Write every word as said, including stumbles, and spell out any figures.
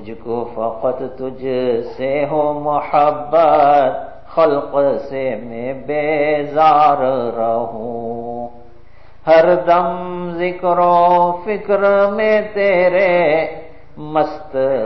मुझको फ़क़त तुझ से हो मोहब्बत, खल्क़ से मैं बेजार रहूं। हर दम ज़िक्रो फ़िक्र में तेरे मस्त